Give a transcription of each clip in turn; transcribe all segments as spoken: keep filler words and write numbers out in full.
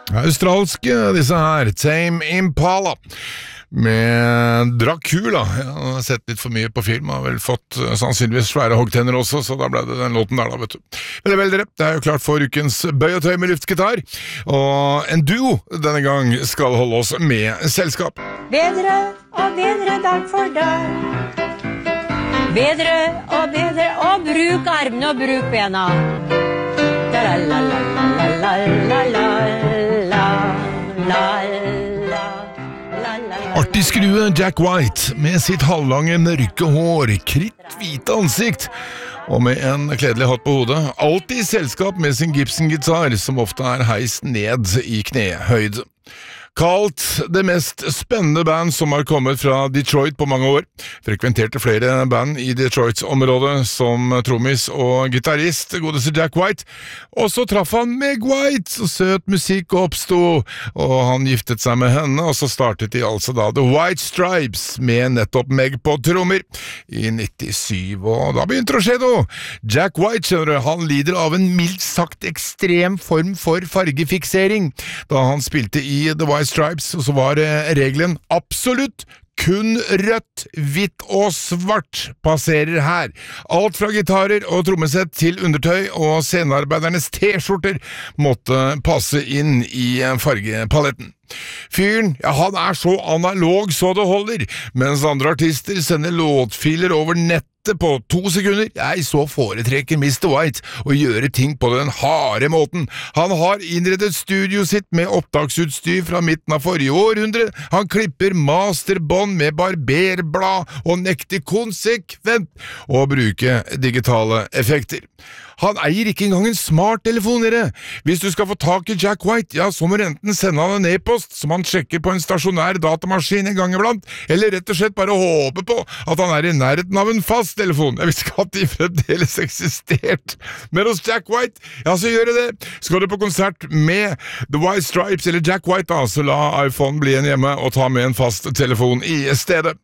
Australske, disse her, Tame Impala, med Dracula. Jeg har sett litt for mye på film, har vel fått uh, sannsynligvis svære hoggtenner også, så da ble det den låten der da, vet du. Men det er vel dere, det er jo klart for ukens bøy og tøy med luftgitar, og en duo denne gang skal holde oss med selskap. Bedre og bedre dag for dag. Bedre og bedre, og bruk armene og bruk bena. La la la la la la la la la la. Artig skrue Jack White med sitt halvlange mørke hår, kritthvite ansikt og med en kledelig hatt på hodet, alltid i selskap med sin Gibson-gitar som ofte er heist ned i knehøyde. Kalt det mest spennende band som har kommet fra Detroit på mange år. Frekventerte flere band i Detroits område som trommis og gitarist, godeste Jack White. Og så traff han Meg White, så søt musikk oppstod, og han giftet seg med henne, og så startet de altså da The White Stripes med nettopp Meg på trommer i nittisyv, og da begynte det å skje noe. Jack White, skjønner du, han lider av en mildt sagt ekstrem form for fargefiksering. Da han spilte i The White Stripes, og så var regelen absolutt kun rødt, hvitt og svart passerer her. Alt fra gitarer og trommesett til undertøy og scenearbeidernes t-skjorter måtte passe inn i fargepaletten. Fyren, ja, han er så analog så det holder, mens andre artister sender låtfiler over nettet på to sekunder. Jeg så foretrekker mister White å gjøre ting på den harde måten. Han har innredet studio sitt med opptaksutstyr fra midten av forrige århundre. Han klipper masterbånd med barberblad og nekter konsekvent å bruke digitale effekter. Han eier ikke engang en smarttelefon, dere. Hvis du skal få tak i Jack White, ja, så må du enten sende han en e-post som han sjekker på en stasjonær datamaskin en gang iblant, eller rett og slett bare håpe på at han er i nærheten av en fast telefon. Jeg visste ikke at de fremdeles eksistert. Men hos Jack White, ja, så gjør det. Skal du på konsert med The White Stripes eller Jack White, da, så la iPhone bli en hjemme og ta med en fast telefon i stedet.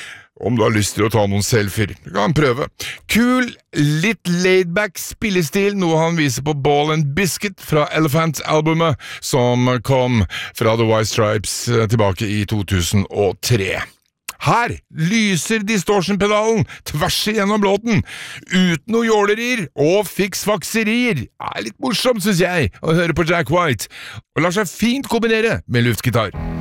Om du har lyst til å ta noen selfier, du kan prøve. Kul, litt laidback spillestil, noe han viser på Ball and Biscuit fra Elephant-albumet, som kom fra The White Stripes tilbake i to tusen og tre. Her lyser distortion-pedalen tvers igjennom låten, uten noe jålerier og fiksfakserier. Det er litt morsomt, synes jeg, å høre på Jack White, og lar seg fint kombinere med luftgitar.